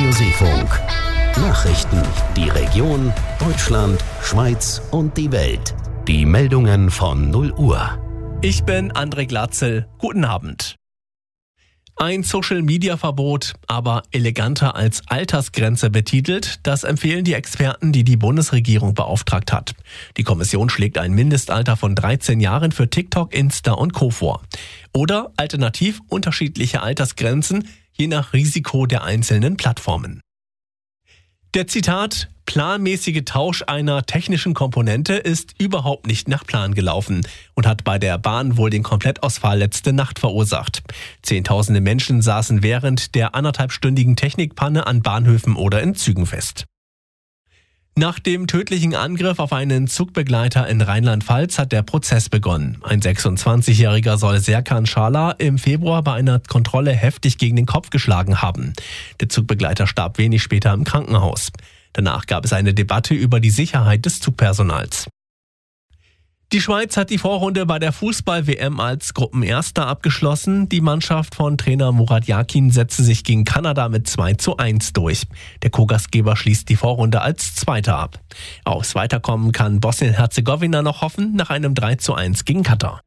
Radio Seefunk. Nachrichten, die Region, Deutschland, Schweiz und die Welt. Die Meldungen von 0 Uhr. Ich bin André Glatzel. Guten Abend. Ein Social-Media-Verbot, aber eleganter als Altersgrenze betitelt, das empfehlen die Experten, die die Bundesregierung beauftragt hat. Die Kommission schlägt ein Mindestalter von 13 Jahren für TikTok, Insta und Co. vor. Oder alternativ unterschiedliche Altersgrenzen, je nach Risiko der einzelnen Plattformen. Der Zitat, planmäßige Tausch einer technischen Komponente ist überhaupt nicht nach Plan gelaufen und hat bei der Bahn wohl den Komplettausfall letzte Nacht verursacht. Zehntausende Menschen saßen während der 1,5-stündigen Technikpanne an Bahnhöfen oder in Zügen fest. Nach dem tödlichen Angriff auf einen Zugbegleiter in Rheinland-Pfalz hat der Prozess begonnen. Ein 26-Jähriger soll Serkan Schala im Februar bei einer Kontrolle heftig gegen den Kopf geschlagen haben. Der Zugbegleiter starb wenig später im Krankenhaus. Danach gab es eine Debatte über die Sicherheit des Zugpersonals. Die Schweiz hat die Vorrunde bei der Fußball-WM als Gruppenerster abgeschlossen. Die Mannschaft von Trainer Murat Yakin setzte sich gegen Kanada mit 2:1 durch. Der Co-Gastgeber schließt die Vorrunde als Zweiter ab. Aufs Weiterkommen kann Bosnien-Herzegowina noch hoffen, nach einem 3:1 gegen Katar.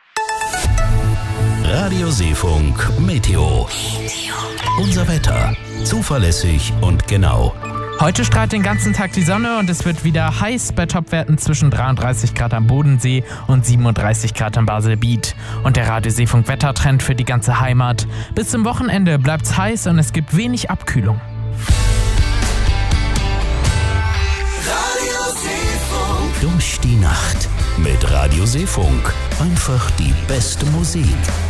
Radio Seefunk Meteo. Unser Wetter. Zuverlässig und genau. Heute strahlt den ganzen Tag die Sonne und es wird wieder heiß bei Topwerten zwischen 33 Grad am Bodensee und 37 Grad am Baselbiet. Und der Radio Seefunk Wettertrend für die ganze Heimat. Bis zum Wochenende bleibt's heiß und es gibt wenig Abkühlung. Radio Seefunk. Durch die Nacht mit Radio Seefunk. Einfach die beste Musik.